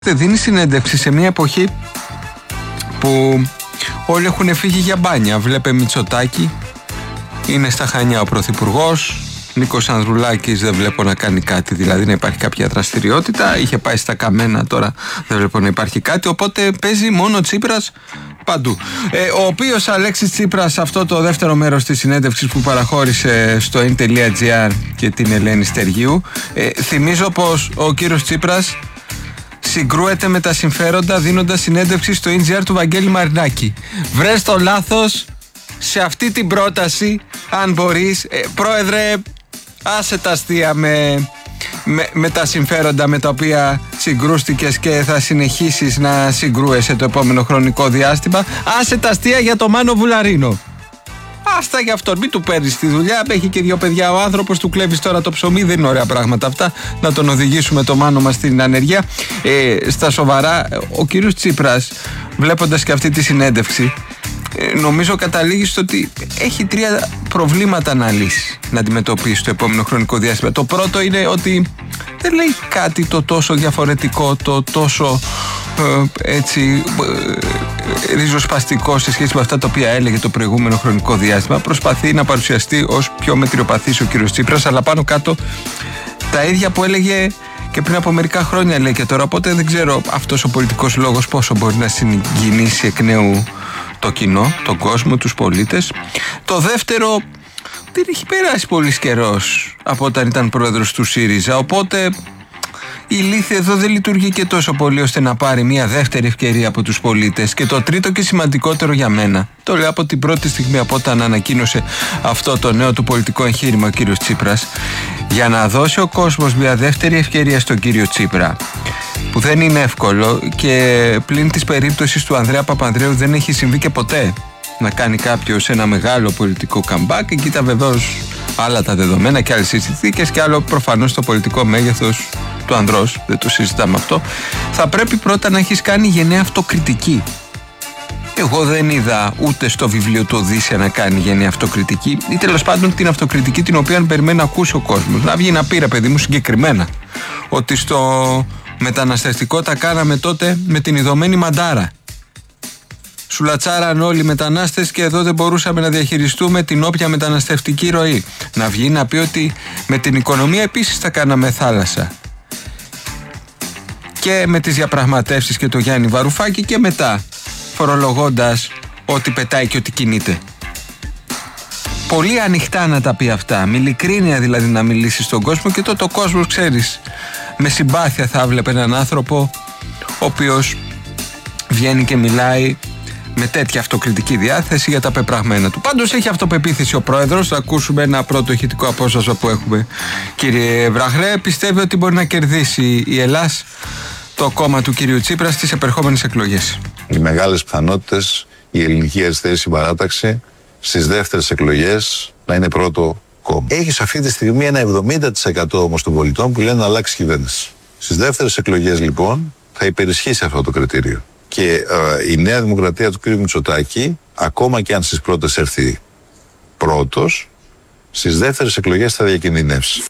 Δίνει συνέντευξη σε μια εποχή που όλοι έχουν φύγει για μπάνια. Βλέπε Μητσοτάκη, είναι στα Χανιά ο Πρωθυπουργός. Νίκος Ανδρουλάκης δεν βλέπω να κάνει κάτι, δηλαδή να υπάρχει κάποια δραστηριότητα. Είχε πάει στα Καμένα, τώρα δεν βλέπω να υπάρχει κάτι. Οπότε παίζει μόνο Τσίπρας παντού. Ο οποίος Αλέξης Τσίπρας, αυτό το δεύτερο μέρος της συνέντευξης που παραχώρησε στο in.gr και την Ελένη Στεργίου, θυμίζω πως ο κύριος Τσίπρας συγκρούεται με τα συμφέροντα δίνοντας συνέντευξη στο in.gr του Βαγγέλη Μαρινάκη. Βρες το λάθος σε αυτή την πρόταση, αν μπορείς. Πρόεδρε, άσε τα αστεία με τα συμφέροντα με τα οποία συγκρούστηκες και θα συνεχίσεις να συγκρούεσαι το επόμενο χρονικό διάστημα. Άσε τα αστεία για το Μάνο Βουλαρίνο. Άστα για αυτόν, μην του παίρνεις τη δουλειά. Έχει και δύο παιδιά ο άνθρωπος, του κλέβεις τώρα το ψωμί. Δεν είναι ωραία πράγματα αυτά. Να τον οδηγήσουμε το Μάνο μας στην ανεργία. Στα σοβαρά, ο κύριος Τσίπρας, βλέποντας και αυτή τη συνέντευξη, νομίζω καταλήγει στο ότι έχει τρία προβλήματα να λύσει, να αντιμετωπίσει στο επόμενο χρονικό διάστημα. Το πρώτο είναι ότι δεν λέει κάτι το τόσο διαφορετικό, το τόσο ριζοσπαστικό σε σχέση με αυτά τα οποία έλεγε το προηγούμενο χρονικό διάστημα. Προσπαθεί να παρουσιαστεί ως πιο μετριοπαθής ο κύριος Τσίπρας, αλλά πάνω κάτω τα ίδια που έλεγε και πριν από μερικά χρόνια λέει και τώρα. Οπότε δεν ξέρω αυτός ο πολιτικός λόγος πόσο μπορεί να συγκινήσει εκ νέου το κοινό, τον κόσμο, τους πολίτες. Το δεύτερο, δεν έχει περάσει πολύς καιρός από όταν ήταν πρόεδρος του ΣΥΡΙΖΑ, οπότε η λύθη εδώ δεν λειτουργεί και τόσο πολύ ώστε να πάρει μια δεύτερη ευκαιρία από τους πολίτες. Και το τρίτο και σημαντικότερο για μένα, το λέω από την πρώτη στιγμή, από όταν ανακοίνωσε αυτό το νέο του πολιτικό εγχείρημα ο κύριος Τσίπρας, για να δώσει ο κόσμος μια δεύτερη ευκαιρία στον κύριο Τσίπρα, που δεν είναι εύκολο και πλην της περίπτωσης του Ανδρέα Παπανδρέου δεν έχει συμβεί και ποτέ να κάνει κάποιος ένα μεγάλο πολιτικό comeback. Εκεί ήταν βεβαίως άλλα τα δεδομένα και άλλες συνθήκες και άλλο προφανώς το πολιτικό μέγεθος του ανδρός, δεν το συζητάμε αυτό. Θα πρέπει πρώτα να έχεις κάνει γενναία αυτοκριτική. Εγώ δεν είδα ούτε στο βιβλίο του Οδύσσια να κάνει γενναία αυτοκριτική, ή τέλος πάντων την αυτοκριτική την οποία περιμένει να ακούσει ο κόσμος. Να βγει να πει, ρε παιδί μου, συγκεκριμένα ότι στο μεταναστευτικό τα κάναμε τότε με την ειδωμένη μαντάρα. Σουλατσάραν όλοι οι μετανάστες και εδώ δεν μπορούσαμε να διαχειριστούμε την όποια μεταναστευτική ροή. Να βγει να πει ότι με την οικονομία επίσης τα κάναμε θάλασσα. Και με τις διαπραγματεύσεις και το Γιάννη Βαρουφάκη και μετά, φορολογώντας ό,τι πετάει και ό,τι κινείται. Πολύ ανοιχτά να τα πει αυτά, με ειλικρίνεια δηλαδή να μιλήσει στον κόσμο, και τότε ο κόσμος, ξέρεις, με συμπάθεια θα έβλεπε έναν άνθρωπο ο οποίος βγαίνει και μιλάει με τέτοια αυτοκριτική διάθεση για τα πεπραγμένα του. Πάντως έχει αυτοπεποίθηση ο πρόεδρος. Θα ακούσουμε ένα πρώτο ηχητικό απόσπασμα που έχουμε. Κύριε Βραχρέ, πιστεύει ότι μπορεί να κερδίσει η Ελλάς, το κόμμα του κυρίου Τσίπρα, στις επερχόμενες εκλογές? Οι μεγάλες πιθανότητες η ελληνική αριστερή συμπαράταξη στις δεύτερες εκλογές να είναι πρώτο κόμμα. Έχεις αυτή τη στιγμή ένα 70% όμως των πολιτών που λένε να αλλάξει κυβέρνηση. Στις δεύτερες εκλογές λοιπόν θα υπερισχύσει αυτό το κριτήριο. Και η Νέα Δημοκρατία του κ. Μητσοτάκη, ακόμα και αν στις πρώτες έρθει πρώτος, στις δεύτερες εκλογές θα διακινδυνεύσει.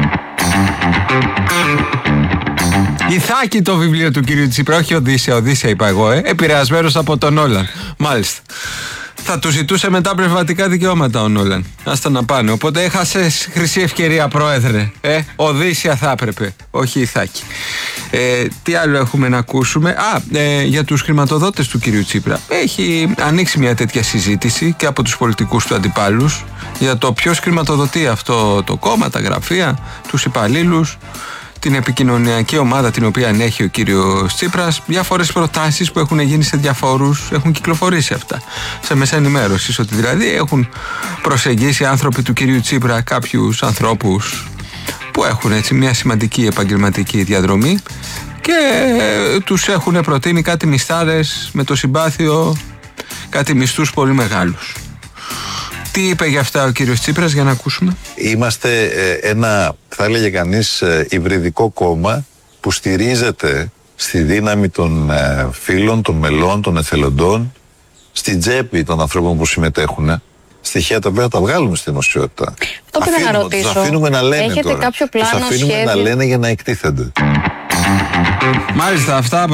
Ιθάκη το βιβλίο του κυρίου Τσίπρα, όχι Οδύσσια είπα εγώ, επηρεασμένος από τον Όλαν. Μάλιστα. Θα του ζητούσε μετά πνευματικά δικαιώματα ο Νόλαν. Άστα να πάνε. Οπότε έχασες χρυσή ευκαιρία, πρόεδρε. Οδύσσια θα έπρεπε, όχι Ιθάκη. Τι άλλο έχουμε να ακούσουμε? Για τους χρηματοδότες του κυρίου Τσίπρα. Έχει ανοίξει μια τέτοια συζήτηση και από τους πολιτικούς του αντιπάλους για το ποιος χρηματοδοτεί αυτό το κόμμα, τα γραφεία, τους υπαλλήλους, την επικοινωνιακή ομάδα την οποία έχει ο κύριος Τσίπρας. Διάφορες προτάσεις που έχουν γίνει σε διαφόρους, έχουν κυκλοφορήσει αυτά σε μέσα ενημέρωσης, ότι δηλαδή έχουν προσεγγίσει άνθρωποι του κυρίου Τσίπρα κάποιους ανθρώπους που έχουν έτσι μια σημαντική επαγγελματική διαδρομή και τους έχουν προτείνει κάτι μισθάρες με το συμπάθειο, κάτι μισθούς πολύ μεγάλους. Τι είπε για αυτά ο κύριος Τσίπρας, για να ακούσουμε? Είμαστε ένα, θα έλεγε κανείς, υβριδικό κόμμα που στηρίζεται στη δύναμη των φίλων, των μελών, των εθελοντών, στην τσέπη των ανθρώπων που συμμετέχουν. Στοιχεία τα οποία τα βγάλουμε στη δημοσιότητα. Αυτό πήγα να ρωτήσω. Τους αφήνουμε να λένε. Έχετε τώρα. Κάποιο πλάνο, τους αφήνουμε σχέδιο? να λένε για να εκτίθενται. Μάλιστα, αυτά